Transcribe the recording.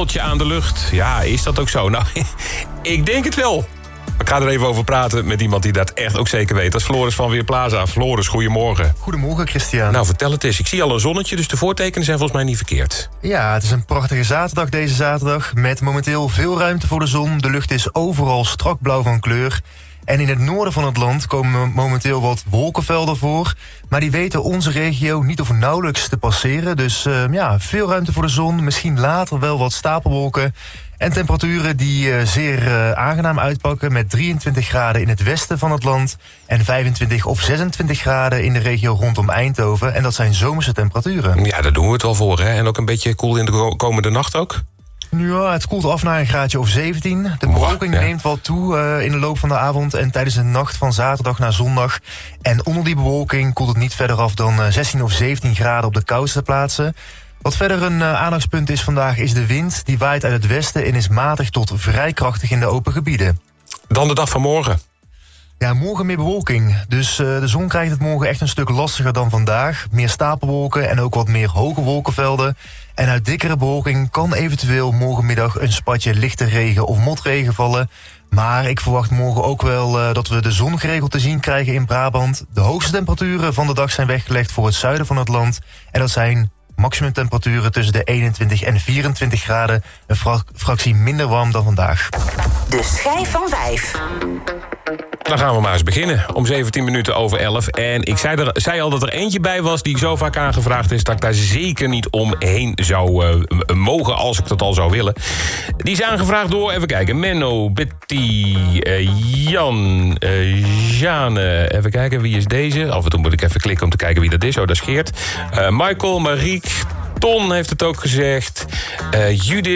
zonnetje aan de lucht. Ja, is dat ook zo? Nou, ik denk het wel. Ik ga er even over praten met iemand die dat echt ook zeker weet. Dat is Floris van Weerplaza. Floris, goedemorgen. Goedemorgen, Christian. Nou, vertel het eens. Ik zie al een zonnetje, dus de voortekenen zijn volgens mij niet verkeerd. Ja, het is een prachtige zaterdag deze zaterdag. Met momenteel veel ruimte voor de zon. De lucht is overal strak blauw van kleur. En in het noorden van het land komen momenteel wat wolkenvelden voor. Maar die weten onze regio niet of nauwelijks te passeren. Dus veel ruimte voor de zon. Misschien later wel wat stapelwolken. En temperaturen die zeer aangenaam uitpakken met 23 graden in het westen van het land en 25 of 26 graden in de regio rondom Eindhoven. En dat zijn zomerse temperaturen. Ja, daar doen we het wel voor, hè? En ook een beetje koel in de komende nacht ook? Ja, het koelt af naar een graadje of 17. De bewolking neemt wel toe in de loop van de avond en tijdens de nacht van zaterdag naar zondag. En onder die bewolking koelt het niet verder af dan 16 of 17 graden op de koudste plaatsen. Wat verder een aandachtspunt is vandaag is de wind. Die waait uit het westen en is matig tot vrij krachtig in de open gebieden. Dan de dag van morgen. Ja, morgen meer bewolking. Dus de zon krijgt het morgen echt een stuk lastiger dan vandaag. Meer stapelwolken en ook wat meer hoge wolkenvelden. En uit dikkere bewolking kan eventueel morgenmiddag een spatje lichte regen of motregen vallen. Maar ik verwacht morgen ook wel dat we de zon geregeld te zien krijgen in Brabant. De hoogste temperaturen van de dag zijn weggelegd voor het zuiden van het land. En dat zijn maximumtemperaturen tussen de 21 en 24 graden. Een fractie minder warm dan vandaag. De schijf van 5. Dan gaan we maar eens beginnen. Om 17 minuten over 11. En ik zei al dat er eentje bij was die zo vaak aangevraagd is dat ik daar zeker niet omheen zou mogen als ik dat al zou willen. Die is aangevraagd door, even kijken, Menno, Betty, Jan, Jane. Even kijken, wie is deze? Af en toe moet ik even klikken om te kijken wie dat is. Oh, dat is Geert. Michael, Mariek, Ton heeft het ook gezegd. Judith.